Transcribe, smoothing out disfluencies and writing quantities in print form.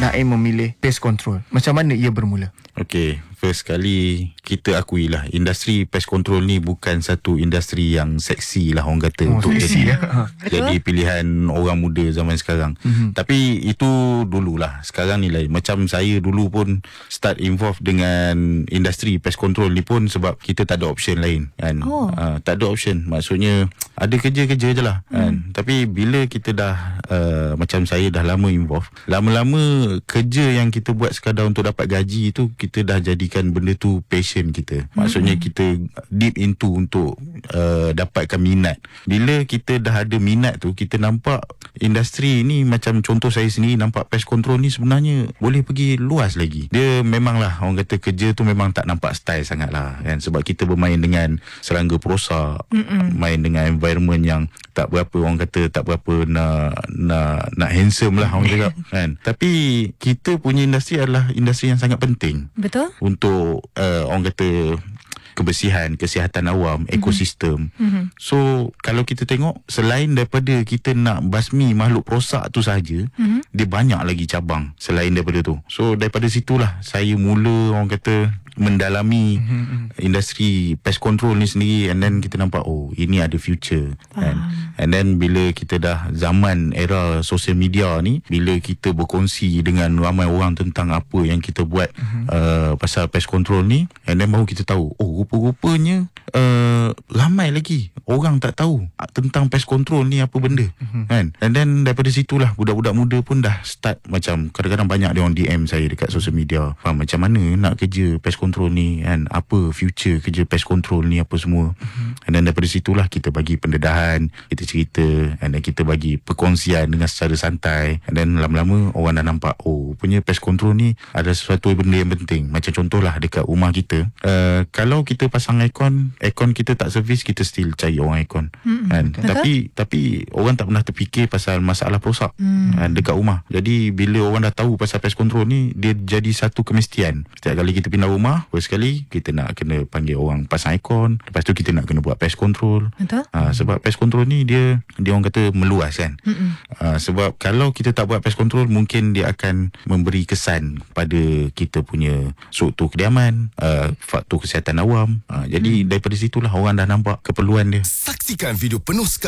Naim memilih pest control? Macam mana ia bermula? Okey, first kali kita akuilah industri pest control ni bukan satu industri yang seksi lah orang kata untuk jadi pilihan orang muda zaman sekarang. Tapi itu dululah. Sekarang ni lain. Macam saya dulu pun start involve dengan industri pest control ni pun sebab kita tak ada option lain kan. Tak ada option. Maksudnya ada kerja-kerja je lah kan. Tapi bila kita dah macam saya dah lama involve, lama-lama kerja yang kita buat sekadar untuk dapat gaji tu kita dah jadikan benda tu passion kita. Maksudnya kita deep into untuk dapatkan minat. Bila kita dah ada minat tu, kita nampak industri ni, macam contoh saya sendiri nampak pest control ni sebenarnya boleh pergi luas lagi. Dia memanglah orang kata kerja tu memang tak nampak style sangat lah kan. Sebab kita bermain dengan serangga perosak, main dengan environment yang tak berapa orang kata tak berapa nak handsome lah orang cakap kan. Tapi kita punya industri adalah industri yang sangat penting. Betul. Untuk orang kata kebersihan, kesihatan awam, ekosistem. So kalau kita tengok, selain daripada kita nak basmi makhluk perosak tu sahaja, dia banyak lagi cabang selain daripada tu. So daripada situlah saya mula orang kata mendalami industri pest control ni sendiri. And then kita nampak ini ada future kan. And then bila kita dah zaman era social media ni, bila kita berkongsi dengan ramai orang tentang apa yang kita buat pasal pest control ni, and then baru kita tahu rupa-rupanya ramai lagi orang tak tahu tentang pest control ni apa benda kan. And then daripada situlah budak-budak muda pun dah start, macam kadang-kadang banyak dia orang DM saya dekat social media, faham macam mana nak kerja pest control ni kan, apa future kerja pest control ni apa semua. And then daripada situlah kita bagi pendedahan, kita cerita, and then kita bagi perkongsian dengan secara santai. And then lama-lama orang dah nampak punya pest control ni ada sesuatu benda yang penting. Macam contohlah dekat rumah kita, kalau kita pasang aircon kita tak servis, kita still cari orang aircon kan. Tapi orang tak pernah terfikir pasal masalah perosak kan, dekat rumah. Jadi bila orang dah tahu pasal pest control ni, dia jadi satu kemestian. Setiap kali kita pindah rumah, first kali kita nak kena panggil orang pasang aircon, lepas tu kita nak kena buat pest control. Sebab pest control ni dia orang kata meluas kan. Sebab kalau kita tak buat pest control, mungkin dia akan memberi kesan pada kita punya struktur kediaman, faktor kesihatan awam. Jadi daripada situlah orang dah nampak keperluan dia. Saksikan video penuh